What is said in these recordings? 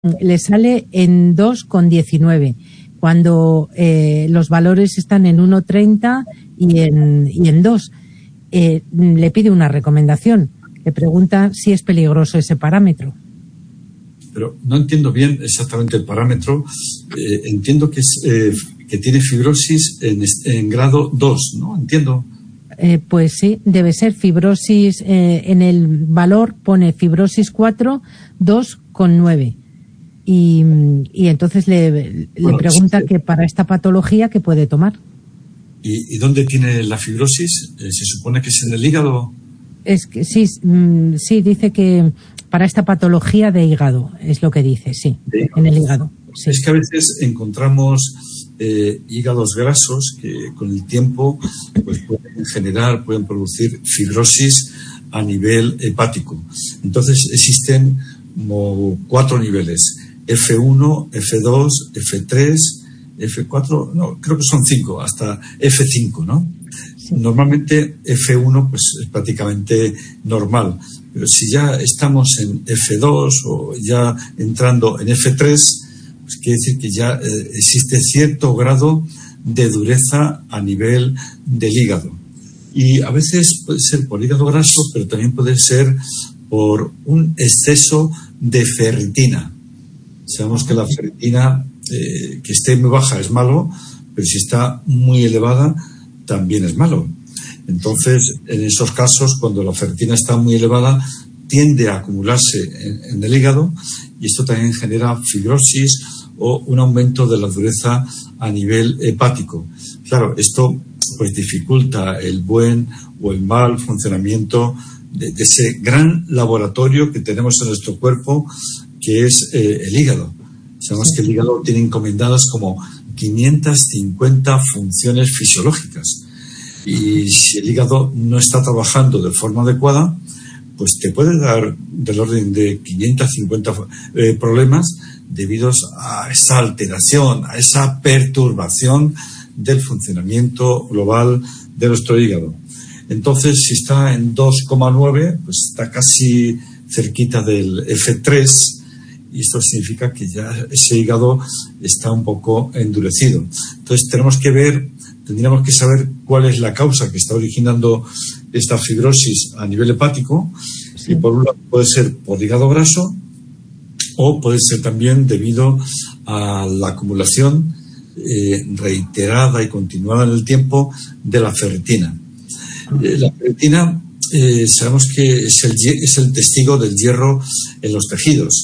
le sale en 2,19, cuando los valores están en 1,30 y en 2. Le pide una recomendación. Le pregunta si es peligroso ese parámetro. Pero no entiendo bien exactamente el parámetro. Entiendo que que tiene fibrosis en grado 2, ¿no? Entiendo. Pues sí, debe ser fibrosis. En el valor pone fibrosis 4, 2,9. Y entonces le pregunta que para esta patología ¿qué puede tomar? ¿Y dónde tiene la fibrosis? ¿Se supone que es en el hígado? Es que sí, dice que para esta patología de hígado, es lo que dice, sí, en el hígado. Sí. Es que a veces encontramos hígados grasos que con el tiempo pues pueden producir fibrosis a nivel hepático. Entonces existen como 4 niveles: F1, F2, F3, F4, no, creo que son 5, hasta F5, ¿no? Sí. Normalmente F1 pues es prácticamente normal, pero si ya estamos en F2 o ya entrando en F3, pues quiere decir que ya existe cierto grado de dureza a nivel del hígado. Y a veces puede ser por hígado graso, pero también puede ser por un exceso de ferritina. Sabemos que la ferritina, que esté muy baja es malo, pero si está muy elevada también es malo. Entonces, en esos casos, cuando la ferritina está muy elevada, tiende a acumularse en el hígado, y esto también genera fibrosis o un aumento de la dureza a nivel hepático. Claro, esto pues dificulta el buen o el mal funcionamiento de ese gran laboratorio que tenemos en nuestro cuerpo, que es el hígado. Sabemos que el hígado tiene encomendadas como 550 funciones fisiológicas, y si el hígado no está trabajando de forma adecuada, pues te puede dar del orden de 550 problemas debidos a esa alteración, a esa perturbación del funcionamiento global de nuestro hígado. Entonces, si está en 2,9, pues está casi cerquita del F3, y esto significa que ya ese hígado está un poco endurecido. Entonces tendríamos que saber cuál es la causa que está originando esta fibrosis a nivel hepático. Sí. Y por un lado puede ser por hígado graso, o puede ser también debido a la acumulación reiterada y continuada en el tiempo de la ferritina. La ferritina sabemos que es el testigo del hierro en los tejidos.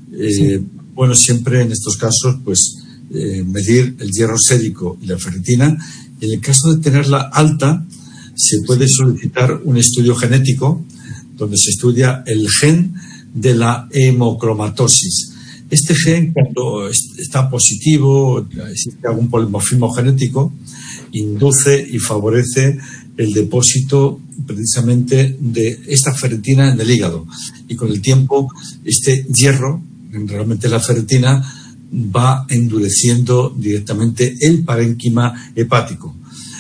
Bueno, siempre en estos casos pues medir el hierro sérico y la ferritina. En el caso de tenerla alta, se puede solicitar un estudio genético donde se estudia el gen de la hemocromatosis. Este gen, cuando está positivo, existe algún polimorfismo genético, induce y favorece el depósito precisamente de esta ferritina en el hígado. Y con el tiempo, este hierro, realmente la ferritina, va endureciendo directamente el parénquima hepático.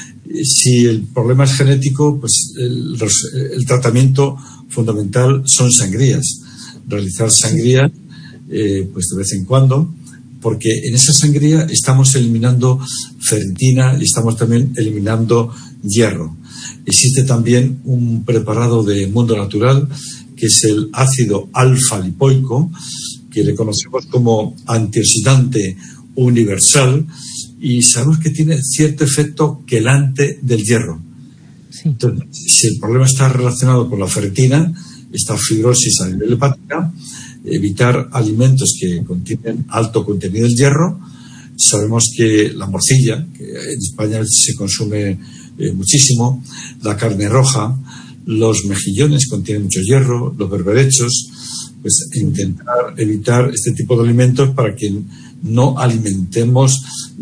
Si el problema es genético, pues el tratamiento fundamental son sangrías. Realizar sangrías pues de vez en cuando, porque en esa sangría estamos eliminando ferritina y estamos también eliminando hierro. Existe también un preparado de mundo natural, que es el ácido alfa-lipoico, que le conocemos como antioxidante universal, y sabemos que tiene cierto efecto quelante del hierro. Sí. Entonces, si el problema está relacionado con la ferritina, esta fibrosis a nivel hepática, evitar alimentos que contienen alto contenido del hierro. Sabemos que la morcilla, que en España se consume muchísimo, la carne roja, los mejillones contienen mucho hierro, los berberechos, pues intentar evitar este tipo de alimentos para que no alimentemos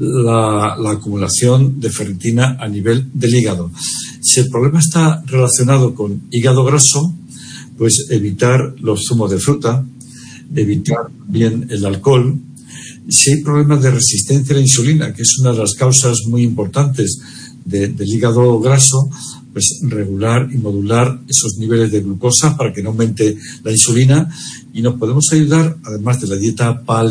la acumulación de ferritina a nivel del hígado. Si el problema está relacionado con hígado graso, pues evitar los zumos de fruta, evitar bien el alcohol. Si hay problemas de resistencia a la insulina, que es una de las causas muy importantes del hígado graso, pues regular y modular esos niveles de glucosa para que no aumente la insulina, y nos podemos ayudar, además de la dieta paleo